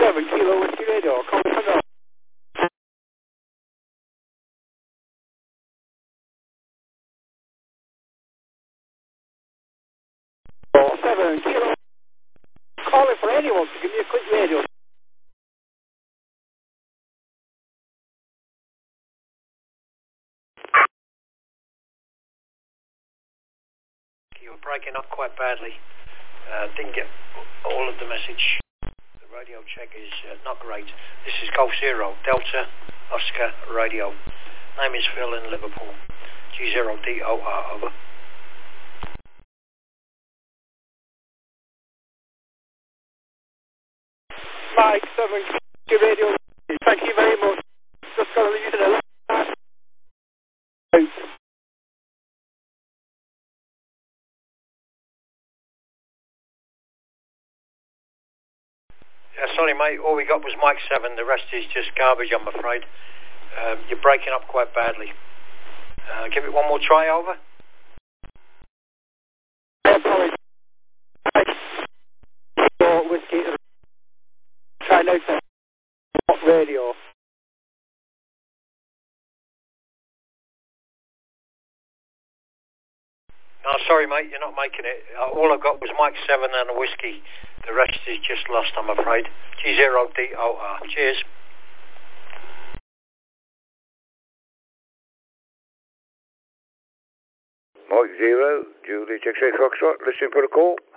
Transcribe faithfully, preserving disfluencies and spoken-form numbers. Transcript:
seven Kilo Whiskey Radio, calling from North. seven Kilo, calling for anyone to give me a quick radio. You're breaking up quite badly. Uh, didn't get all of the message. The radio check is uh, not great. This is Golf Zero, Delta Oscar Radio. Name is Phil in Liverpool. G zero D O R, over. Mike seven Kilo Radio, thank you very much. Just got to leave you to the last. Yeah, sorry mate, all we got was Mike seven, the rest is just garbage I'm afraid. Um, you're breaking up quite badly. Uh, give it one more try, over. Whiskey, try now to radio. No, sorry mate, you're not making it. Uh, all I've got was Mike seven and a whiskey. The rest is just lost, I'm afraid. G zero D O R. Cheers. Mike zero, Julie X-ray Foxtrot, listening for a call.